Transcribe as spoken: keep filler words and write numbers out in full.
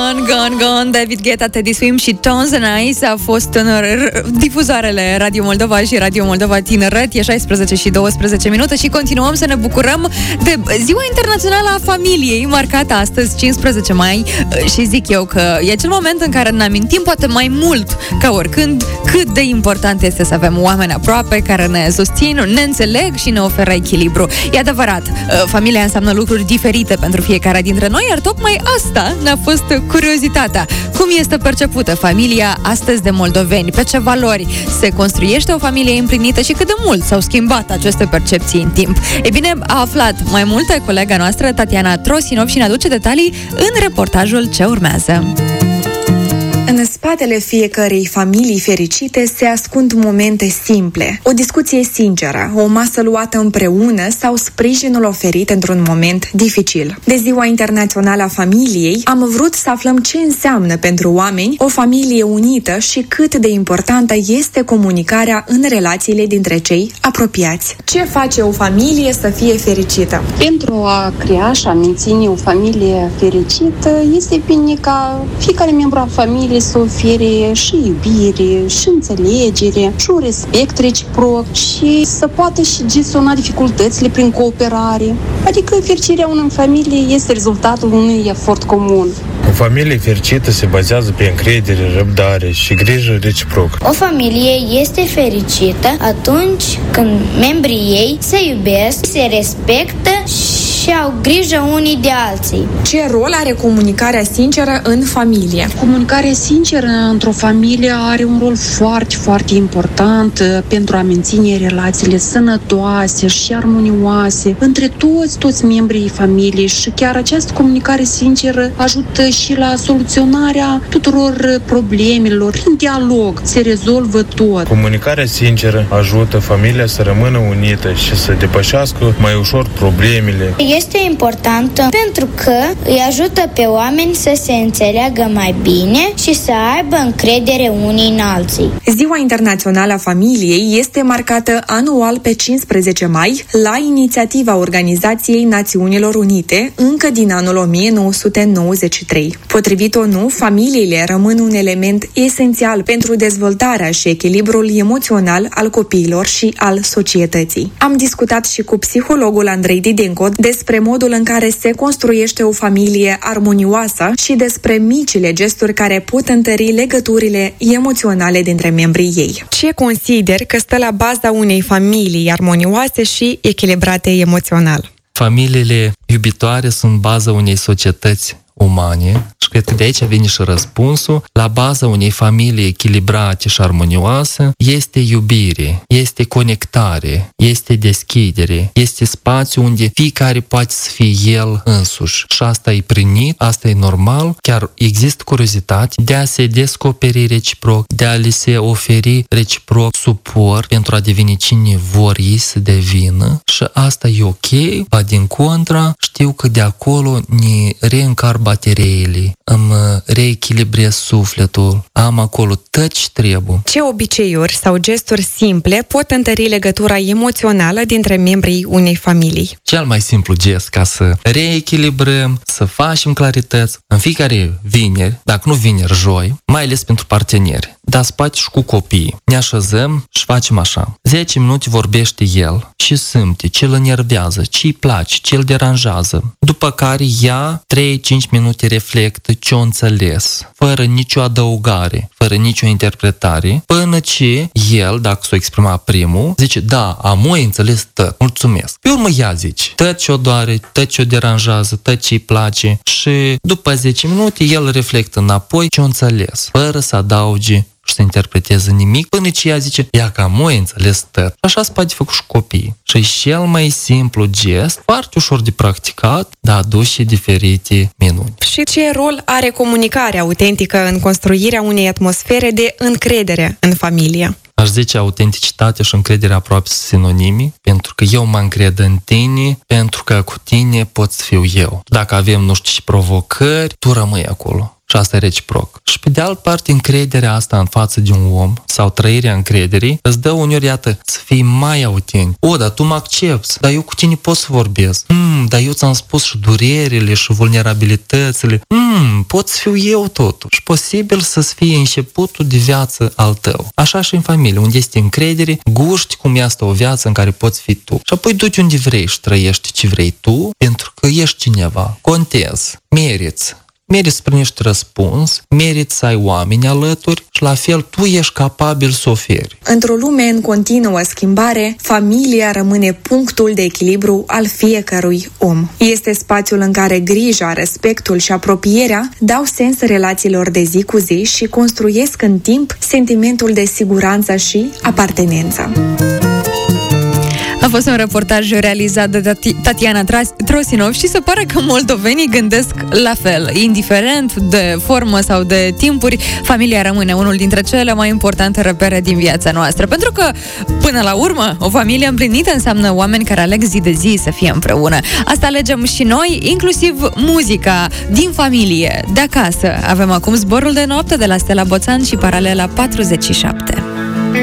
Gone, Gone, Gone, David Guetta, Teddy Swim și Tones and Ice a fost în difuzoarele Radio Moldova și Radio Moldova Tineret. E șaisprezece și douăsprezece minute și continuăm să ne bucurăm de Ziua Internațională a Familiei, marcată astăzi, cincisprezece mai, și zic eu că e acel moment în care ne amintim poate mai mult ca oricând cât de important este să avem oameni aproape care ne susțin, ne înțeleg și ne oferă echilibru. E adevărat, familia înseamnă lucruri diferite pentru fiecare dintre noi, iar tocmai asta ne-a fost curiozitatea. Cum este percepută familia astăzi de moldoveni? Pe ce valori se construiește o familie împlinită și cât de mult s-au schimbat aceste percepții în timp? E bine, a aflat mai multe colega noastră, Tatiana Trosinov, și ne aduce detalii în reportajul ce urmează. În spatele fiecărei familii fericite se ascund momente simple, o discuție sinceră, o masă luată împreună sau sprijinul oferit într-un moment dificil. De Ziua Internațională a Familiei am vrut să aflăm ce înseamnă pentru oameni o familie unită și cât de importantă este comunicarea în relațiile dintre cei apropiați. Ce face o familie să fie fericită? Pentru a crea și a menține o familie fericită, este bine ca fiecare membru a familiei să ofere și iubire, și înțelegere, și un respect reciproc și să poată și gestiona dificultățile prin cooperare. Adică fericirea unei familii este rezultatul unui efort comun. O familie fericită se bazează pe încredere, răbdare și grijă reciproc. O familie este fericită atunci când membrii ei se iubesc, se respectă și au grijă unii de alții. Ce rol are comunicarea sinceră în familie? Comunicarea sinceră într-o familie are un rol foarte, foarte important pentru a menține relațiile sănătoase și armonioase între toți, toți membrii familiei și chiar această comunicare sinceră ajută și la soluționarea tuturor problemelor. Prin dialog se rezolvă tot. Comunicarea sinceră ajută familia să rămână unită și să depășească mai ușor problemele. Este importantă pentru că îi ajută pe oameni să se înțeleagă mai bine și să aibă încredere unii în alții. Ziua Internațională a Familiei este marcată anual pe cincisprezece mai la inițiativa Organizației Națiunilor Unite încă din anul o mie nouă sute nouăzeci și trei. Potrivit O N U, familiile rămân un element esențial pentru dezvoltarea și echilibrul emoțional al copiilor și al societății. Am discutat și cu psihologul Andrei Didenco despre modul în care se construiește o familie armonioasă și despre micile gesturi care pot întări legăturile emoționale dintre membrii ei. Ce consideri că stă la baza unei familii armonioase și echilibrate emoțional? Familiile iubitoare sunt baza unei societăți umane și cred că de aici vine și răspunsul. La baza unei familii echilibrate și armonioase este iubire, este conectare, este deschidere, este spațiu unde fiecare poate să fie el însuși. Și asta e primit, asta e normal, chiar există curiozitate de a se descoperi reciproc, de a li se oferi reciproc suport pentru a deveni cine vor ei să devină și asta e ok, ba din contra, știu că de acolo ne reîncar bateriile, îmi reechilibrez sufletul, am acolo tot ce trebuie. Ce obiceiuri sau gesturi simple pot întări legătura emoțională dintre membrii unei familii? Cel mai simplu gest ca să reechilibrăm, să facem clarități în fiecare vineri, dacă nu vineri, joi, mai ales pentru parteneri, dar spate și cu copiii. Ne așezăm și facem așa. zece minute vorbește el și simte ce îl enervează, ce îi place, ce îl deranjează. După care ea trei cinci minute reflectă ce-o înțeles, fără nicio adăugare, fără nicio interpretare, până ce el, dacă s-o exprima primul, zice, da, am o înțeles tot, mulțumesc. Pe urmă ea zice, tot ce-o doare, tot ce-o deranjează, tot ce-i place și după zece minute el reflectă înapoi ce-o înțeles, fără să adauge și să interpreteze nimic, până ce ea zice, ia că am înțeles tot. Așa se poate făcut și copiii. Și e cel mai simplu gest, foarte ușor de practicat, dar aduce diferite minuni. Și ce rol are comunicarea autentică în construirea unei atmosfere de încredere în familie? Aș zice, autenticitate și încrederea aproape sunt sinonimi, pentru că eu mă încred în tine, pentru că cu tine pot să fiu eu. Dacă avem nu știu ce provocări, tu rămâi acolo. și asta e reciproc. Și pe de altă parte, încrederea asta în față de un om sau trăirea încrederii îți dă uneori, iată, să fii mai autentic. O, dar tu mă accepți, dar eu cu tine pot să vorbesc. Hmm, dar eu ți-am spus și durerile și vulnerabilitățile. Hmm, pot să fiu eu totuși. Posibil să-ți fie începutul de viață al tău. Așa și în familie, unde este încredere, guști cum e asta o viață în care poți fi tu. Și apoi du-te unde vrei și trăiești ce vrei tu, pentru că ești cineva. Contezi, meriți. Meriți să primești răspuns, meriți să ai oameni alături și la fel tu ești capabil să oferi. Într-o lume în continuă schimbare, familia rămâne punctul de echilibru al fiecărui om. Este spațiul în care grija, respectul și apropierea dau sens relațiilor de zi cu zi și construiesc în timp sentimentul de siguranță și apartenență. A fost un reportaj realizat de Tatiana Trosinov și se pare că moldovenii gândesc la fel. Indiferent de formă sau de timpuri, familia rămâne unul dintre cele mai importante repere din viața noastră. Pentru că, până la urmă, o familie împlinită înseamnă oameni care aleg zi de zi să fie împreună. Asta alegem și noi, inclusiv muzica din familie, de acasă. Avem acum Zborul de noapte de la Stella Boțan și Paralela patruzeci și șapte.